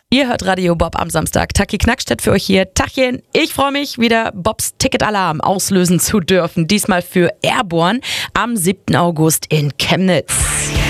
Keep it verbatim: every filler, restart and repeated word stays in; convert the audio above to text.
Ihr hört Radio Bob am Samstag. Taki Knackstedt für euch hier. Tachchen, ich freue mich, wieder Bobs Ticketalarm auslösen zu dürfen. Diesmal für Airborne am siebten August in Chemnitz.